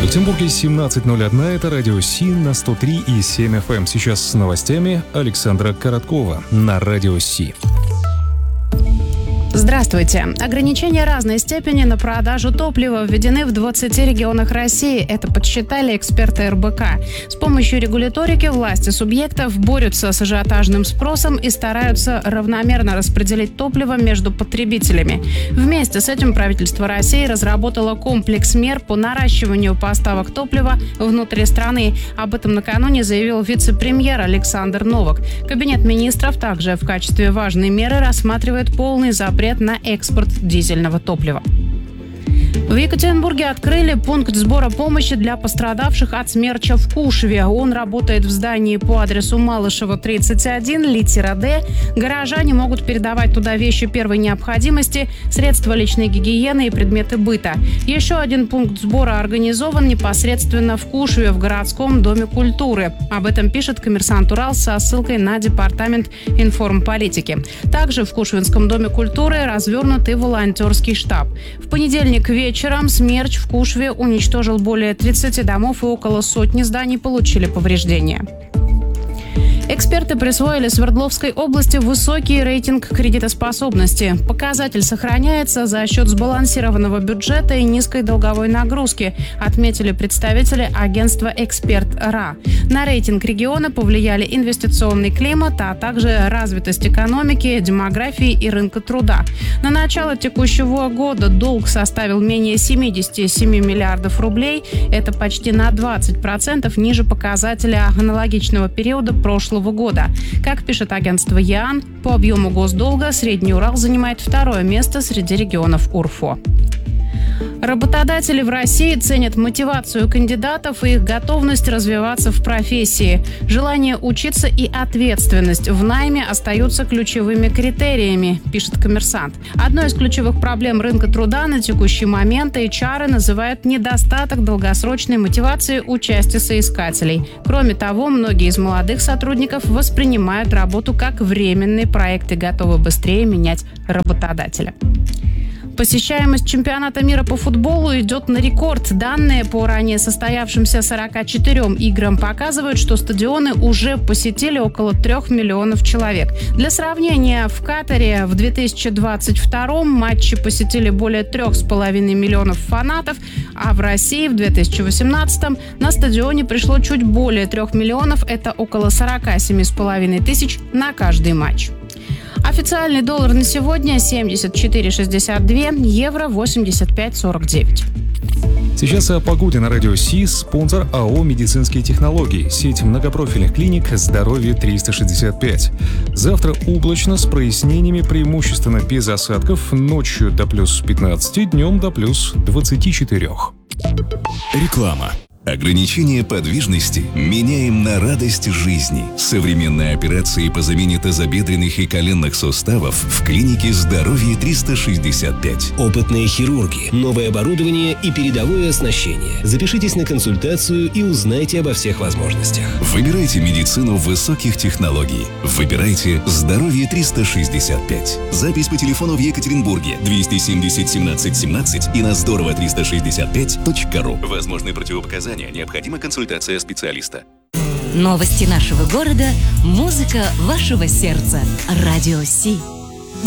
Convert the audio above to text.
Петербурге 17:01. Это радио Си на 103,7 FM. Сейчас с новостями Александра Короткова на радио Си. Здравствуйте. Ограничения разной степени на продажу топлива введены в 20 регионах России. Это подсчитали эксперты РБК. С помощью регуляторики власти субъектов борются с ажиотажным спросом и стараются равномерно распределить топливо между потребителями. Вместе с этим правительство России разработало комплекс мер по наращиванию поставок топлива внутри страны. Об этом накануне заявил вице-премьер Александр Новак. Кабинет министров также в качестве важной меры рассматривает полный запрет на экспорт дизельного топлива. В Екатеринбурге открыли пункт сбора помощи для пострадавших от смерча в Кушве. Он работает в здании по адресу Малышева, 31, литера Д. Горожане могут передавать туда вещи первой необходимости, средства личной гигиены и предметы быта. Еще один пункт сбора организован непосредственно в Кушве, в городском доме культуры. Об этом пишет «Коммерсант Урал» со ссылкой на департамент информполитики. Также в Кушвинском доме культуры развернут и волонтерский штаб. В понедельник вечером смерч в Кушве уничтожил более 30 домов и около сотни зданий получили повреждения. Эксперты присвоили Свердловской области высокий рейтинг кредитоспособности. Показатель сохраняется за счет сбалансированного бюджета и низкой долговой нагрузки, отметили представители агентства «Эксперт.РА». На рейтинг региона повлияли инвестиционный климат, а также развитость экономики, демографии и рынка труда. На начало текущего года долг составил менее 77 миллиардов рублей. Это почти на 20% ниже показателя аналогичного периода прошлого года. Как пишет агентство ЯН, по объему госдолга Средний Урал занимает второе место среди регионов УРФО. Работодатели в России ценят мотивацию кандидатов и их готовность развиваться в профессии. Желание учиться и ответственность в найме остаются ключевыми критериями, пишет «Коммерсант». Одной из ключевых проблем рынка труда на текущий момент HR называют недостаток долгосрочной мотивации у части соискателей. Кроме того, многие из молодых сотрудников воспринимают работу как временный проект и готовы быстрее менять работодателя. Посещаемость чемпионата мира по футболу идет на рекорд. Данные по ранее состоявшимся 44 играм показывают, что стадионы уже посетили около 3 миллионов человек. Для сравнения, в Катаре в 2022 матчи посетили более 3,5 миллионов фанатов, а в России в 2018 на стадионе пришло чуть более 3 миллионов, это около 47,5 тысяч на каждый матч. Официальный доллар на сегодня 74,62, евро 85,49. Сейчас о погоде на радио Си. Спонсор АО «Медицинские технологии». Сеть многопрофильных клиник «Здоровье 365». Завтра облачно с прояснениями, преимущественно без осадков. Ночью до плюс 15, днем до плюс 24. Реклама. Ограничение подвижности меняем на радость жизни. Современные операции по замене тазобедренных и коленных суставов в клинике «Здоровье 365». Опытные хирурги, новое оборудование и передовое оснащение. Запишитесь на консультацию и узнайте обо всех возможностях. Выбирайте медицину высоких технологий. Выбирайте «Здоровье 365». Запись по телефону в Екатеринбурге 270 17 17 и на здорово365.ру. Возможны противопоказания. Необходима консультация специалиста. Новости нашего города, музыка вашего сердца. Радио Си.